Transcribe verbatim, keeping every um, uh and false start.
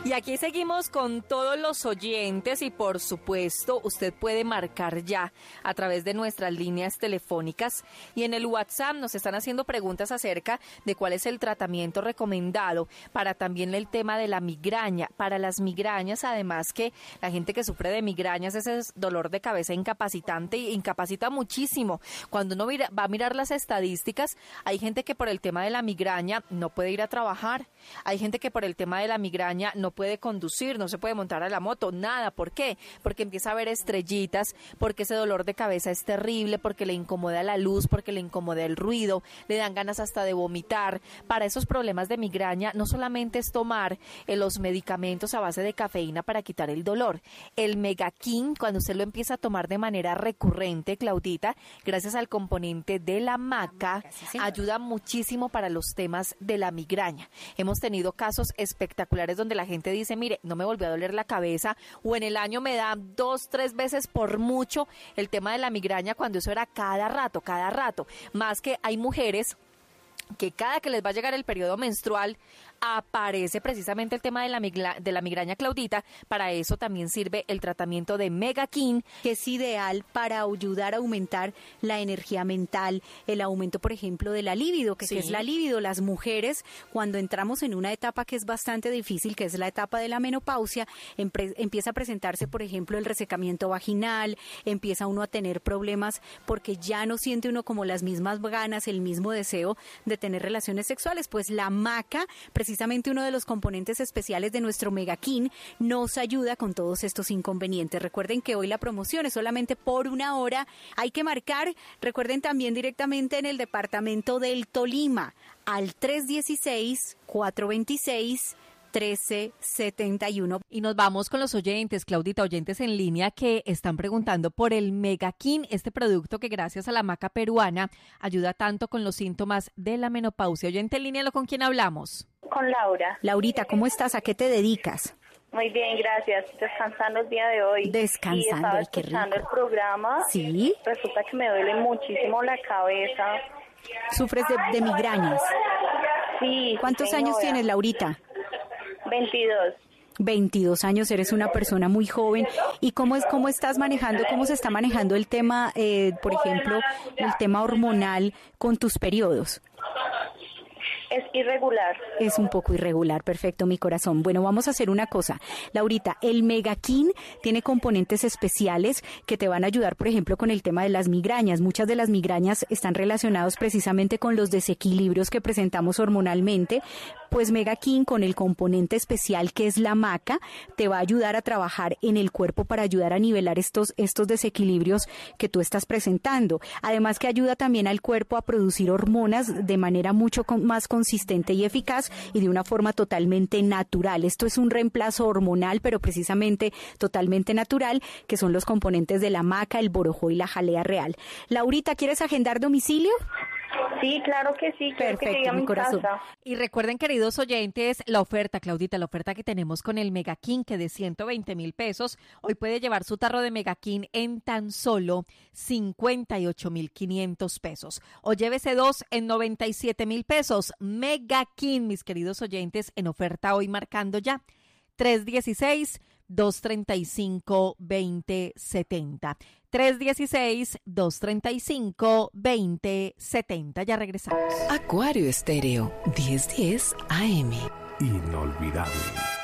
Y aquí seguimos con todos los oyentes y por supuesto usted puede marcar ya a través de nuestras líneas telefónicas y en el WhatsApp nos están haciendo preguntas acerca de cuál es el tratamiento recomendado para también el tema de la migraña. Para las migrañas, además que la gente que sufre de migrañas, ese dolor de cabeza incapacitante, incapacita muchísimo. Cuando uno mira, va a mirar las estadísticas, hay gente que por el tema de la migraña no puede ir a trabajar, hay gente que por el tema de la migraña no puede conducir, no se puede montar a la moto, nada. ¿Por qué? Porque empieza a ver estrellitas, porque ese dolor de cabeza es terrible, porque le incomoda la luz, porque le incomoda el ruido, le dan ganas hasta de vomitar. Para esos problemas de migraña no solamente es tomar eh, los medicamentos a base de cafeína para quitar el dolor. El Megakin, cuando usted lo empieza a tomar de manera recurrente, Claudita, gracias al componente de la maca, sí, ayuda muchísimo para los temas de la migraña. Hemos tenido casos espectaculares donde la gente dice, mire, no me volvió a doler la cabeza, o en el año me da dos, tres veces por mucho el tema de la migraña, cuando eso era cada rato, cada rato. Más que hay mujeres que cada que les va a llegar el periodo menstrual aparece precisamente el tema de la, migla, de la migraña, Claudita. Para eso también sirve el tratamiento de Megakin, que es ideal para ayudar a aumentar la energía mental, el aumento, por ejemplo, de la libido, que, sí. que es la libido. Las mujeres, cuando entramos en una etapa que es bastante difícil, que es la etapa de la menopausia, empre- empieza a presentarse, por ejemplo, el resecamiento vaginal, empieza uno a tener problemas porque ya no siente uno como las mismas ganas, el mismo deseo de tener relaciones sexuales. Pues la maca, precisamente uno de los componentes especiales de nuestro Megakin, nos ayuda con todos estos inconvenientes. Recuerden que hoy la promoción es solamente por una hora. Hay que marcar, recuerden también directamente en el departamento del Tolima, al tres uno seis, cuatro dos seis, trece setenta y uno. Y nos vamos con los oyentes, Claudita, oyentes en línea que están preguntando por el Megakin, este producto que gracias a la maca peruana ayuda tanto con los síntomas de la menopausia. Oyente en línea, ¿con quién hablamos? Con Laura. Laurita, ¿cómo estás? ¿A qué te dedicas? Muy bien, gracias. Descansando el día de hoy. Descansando, y estaba ay, qué escuchando rico. el programa. Sí. Resulta que me duele muchísimo la cabeza. ¿Sufres de, de migrañas? Sí. ¿Cuántos señora. años tienes, Laurita? veintidós. veintidós años, eres una persona muy joven. ¿Y cómo es cómo estás manejando, cómo se está manejando el tema, eh, por ejemplo, el tema hormonal con tus periodos? Es irregular. Es un poco irregular, perfecto, mi corazón. Bueno, vamos a hacer una cosa. Laurita, el Megakin tiene componentes especiales que te van a ayudar, por ejemplo, con el tema de las migrañas. Muchas de las migrañas están relacionadas precisamente con los desequilibrios que presentamos hormonalmente. Pues Megakin, con el componente especial que es la maca, te va a ayudar a trabajar en el cuerpo para ayudar a nivelar estos, estos desequilibrios que tú estás presentando. Además que ayuda también al cuerpo a producir hormonas de manera mucho con, más consistente y eficaz y de una forma totalmente natural. Esto es un reemplazo hormonal, pero precisamente totalmente natural, que son los componentes de la maca, el borojó y la jalea real. Laurita, ¿quieres agendar domicilio? Sí, claro que sí. Perfecto, que mi mi corazón. casa. Y recuerden, queridos oyentes, la oferta, Claudita, la oferta que tenemos con el Megakin, que de ciento veinte mil pesos, hoy puede llevar su tarro de Megakin en tan solo cincuenta y ocho mil quinientos pesos. O llévese dos en noventa y siete mil pesos. Megakin, mis queridos oyentes, en oferta hoy marcando ya. tres uno seis, dos tres cinco, dos cero siete cero. tres uno seis, dos tres cinco, dos cero siete cero. Ya regresamos. Acuario Estéreo, diez diez A M. Inolvidable.